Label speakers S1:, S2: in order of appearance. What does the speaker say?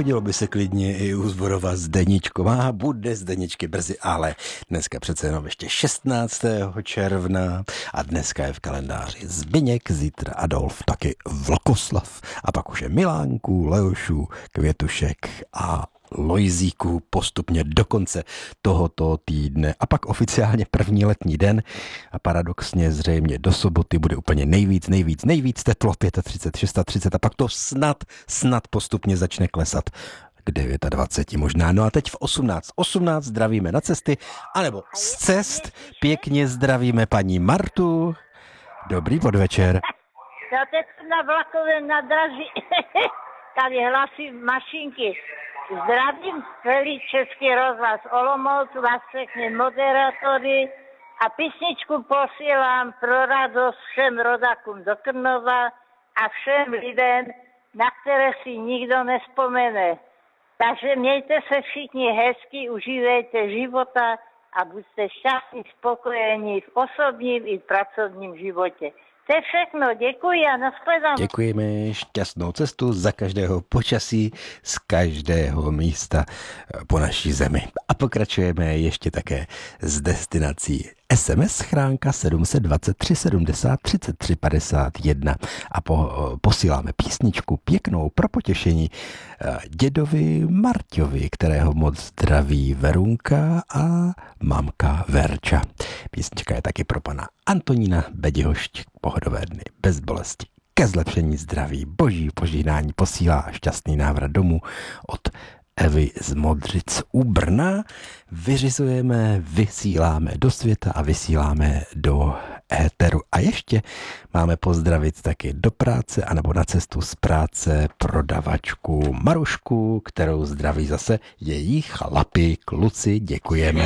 S1: hodilo by se klidně i u Zborova Zdeníčková, bude Zdeníčky brzy, ale dneska přece jenom ještě 16. června a dneska je v kalendáři Zbyněk, zítra Adolf, taky Vlkoslav a pak už je Milánků, Leošů, Květušek a Lojzíků postupně do konce tohoto týdne a pak oficiálně první letní den a paradoxně zřejmě do soboty bude úplně nejvíc teplo 35, 36 a pak to snad postupně začne klesat k 29 možná. No a teď v 18 zdravíme na cesty, anebo z cest pěkně zdravíme paní Martu. Dobrý podvečer.
S2: Já teď jsem na vlakovém nádraží, tady hlasí mašinky. Zdravím celý Český rozhlas Olomouc, vás všechny moderátory a písničku posílám pro radost všem rodákům do Krnova a všem lidem, na které si nikdo nespomene. Takže mějte se všichni hezky, užívejte života a buďte šťastní, spokojení v osobním i pracovním životě. To je všechno, děkuji a nashledanou.
S1: Děkujeme, šťastnou cestu za každého počasí, z každého místa po naší zemi. A pokračujeme ještě také s destinací SMS schránka 723 70 33 51 a posíláme písničku pěknou pro potěšení dědovi Marťovi, kterého moc zdraví Verunka a mamka Verča. Písnička je taky pro pana Antonína Bedihošť, pohodové dny bez bolesti. Ke zlepšení zdraví, boží požehnání posílá šťastný návrat domů od Evy z Modřic u Brna. Vyřizujeme, vysíláme do světa a vysíláme do éteru. A ještě máme pozdravit taky do práce anebo na cestu z práce prodavačku Marušku, kterou zdraví zase její chlapi, kluci. Děkujeme.